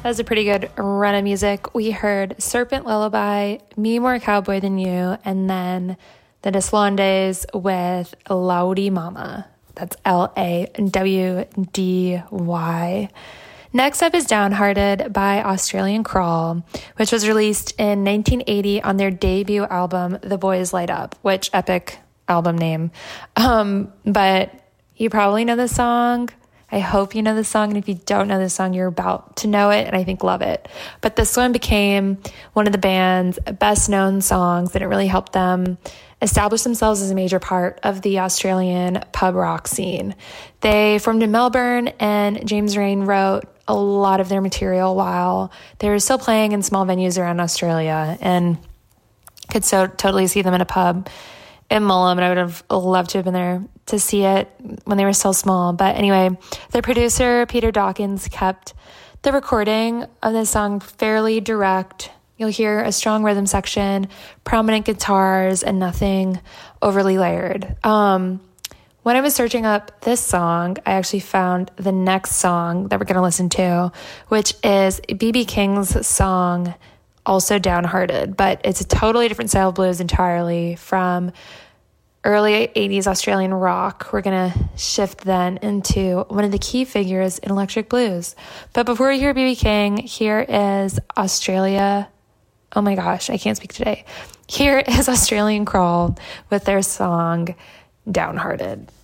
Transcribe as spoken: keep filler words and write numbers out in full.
That was a pretty good run of music. We heard Serpent Lullaby, Me More Cowboy Than You, and then the Deslandes with Lawdy Mama. That's L A W D Y. Next up is Downhearted by Australian Crawl, which was released in nineteen eighty on their debut album, The Boys Light Up, which epic album name. Um, but you probably know the song. I hope you know the song, and if you don't know the song, you're about to know it, and I think love it. But this one became one of the band's best-known songs, and it really helped them establish themselves as a major part of the Australian pub rock scene. They formed in Melbourne, and James Rain wrote a lot of their material while they were still playing in small venues around Australia, and could so totally see them in a pub in Mullum, and I would have loved to have been there to see it when they were still small. But anyway, their producer, Peter Dawkins, kept the recording of this song fairly direct. You'll hear a strong rhythm section, prominent guitars, and nothing overly layered. Um, when I was searching up this song, I actually found the next song that we're going to listen to, which is B B King's song, also Downhearted, but it's a totally different style of blues entirely from early eighties Australian rock. We're going to shift then into one of the key figures in electric blues. But before we hear B B King, here is Australia. Oh my gosh, I can't speak today. Here is Australian Crawl with their song Downhearted.